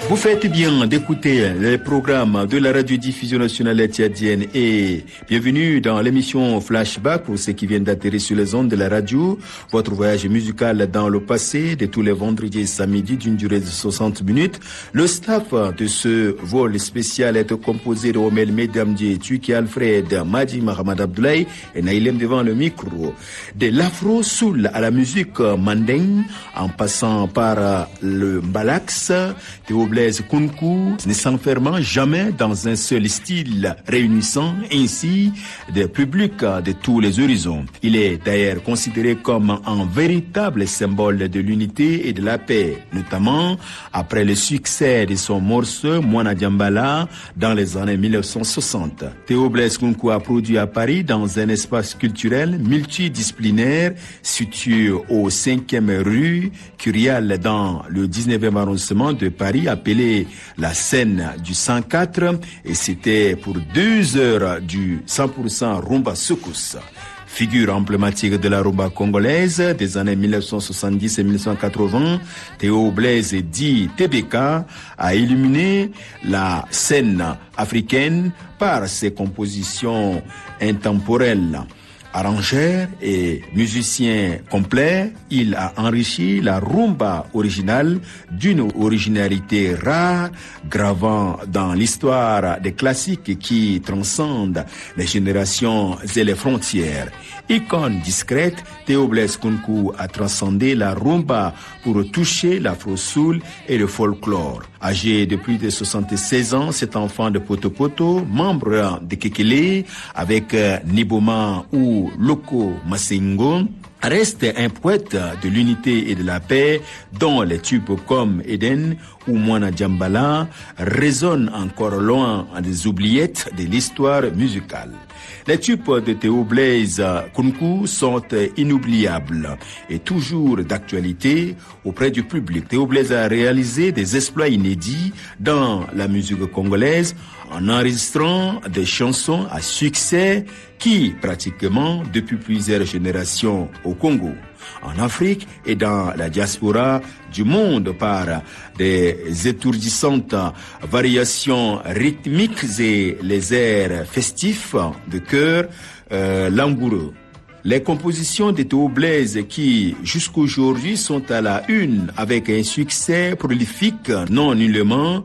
Vous faites bien d'écouter les programmes de la radiodiffusion nationale tchadienne et bienvenue dans l'émission Flashback pour ceux qui viennent d'atterrir sur les ondes de la radio. Votre voyage musical dans le passé de tous les vendredis et samedis d'une durée de 60 minutes. Le staff de ce vol spécial est composé de Omel Medamdi, Tuki Alfred, Madi Mahamad Abdoulaye et Naïlem devant le micro. De l'afro-soul à la musique mandingue, en passant par le mbalax, Théo Blaise Kounkou, ne s'enfermant jamais dans un seul style, réunissant ainsi des publics de tous les horizons. Il est d'ailleurs considéré comme un véritable symbole de l'unité et de la paix, notamment après le succès de son morceau Mwana Diambala dans les années 1960. Théo Blaise Kounkou a produit à Paris dans un espace culturel multidisciplinaire situé au 5e rue Curial dans le 19e arrondissement de Paris, appelé la scène du 104, et c'était pour 2 heures du 100% rumba soukous. Figure emblématique de la rumba congolaise des années 1970 et 1980, Théo Blaise dit TBK a illuminé la scène africaine par ses compositions intemporelles. Arrangeur et musicien complet, il a enrichi la rumba originale d'une originalité rare, gravant dans l'histoire des classiques qui transcendent les générations et les frontières. Icône discrète, Théo Blaise Kounkou a transcendé la rumba pour toucher l'afro-soul et le folklore. Âgé de plus de 76 ans, cet enfant de Poto, membre de Kekele, avec Niboma ou Loko Masengo, reste un poète de l'unité et de la paix dont les tubes comme Eden ou Mwana Diambala résonnent encore loin des oubliettes de l'histoire musicale. Les tubes de Théo Blaise Kounkou sont inoubliables et toujours d'actualité auprès du public. Théo Blaise a réalisé des exploits inédits dans la musique congolaise en enregistrant des chansons à succès qui, pratiquement depuis plusieurs générations au Congo, en Afrique et dans la diaspora du monde par des étourdissantes variations rythmiques et les airs festifs de chœur langoureux. Les compositions de Théo Blaise qui, jusqu'aujourd'hui, sont à la une avec un succès prolifique, non nullement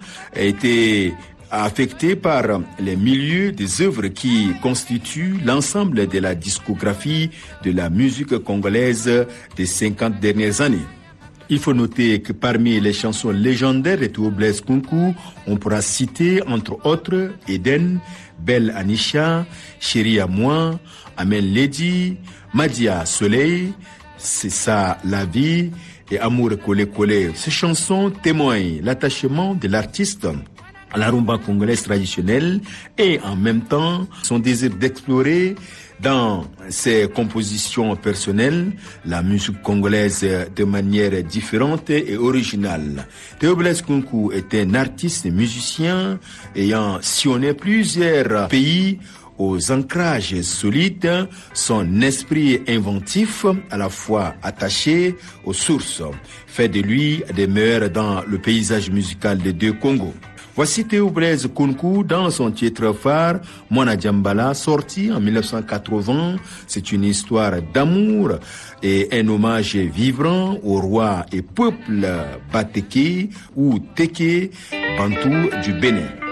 été affecté par les milieux des œuvres qui constituent l'ensemble de la discographie de la musique congolaise des 50 dernières années. Il faut noter que parmi les chansons légendaires de Théo Blaise Kounkou, on pourra citer entre autres Eden, Belle Anisha, Chérie à moi, Amen Lady, Madia Soleil, C'est ça la vie et Amour collé collé. Ces chansons témoignent l'attachement de l'artiste à la rumba congolaise traditionnelle et en même temps son désir d'explorer dans ses compositions personnelles la musique congolaise de manière différente et originale. Théo Blaise Kounkou est un artiste et musicien ayant sillonné plusieurs pays aux ancrages solides, son esprit inventif, à la fois attaché aux sources, fait de lui des meilleurs dans le paysage musical des deux Congos. Voici Théo Blaise Kounkou dans son titre phare, Mwana Diambala, sorti en 1980. C'est une histoire d'amour et un hommage vibrant au roi et peuple Bateke ou Teke Bantou du Bénin.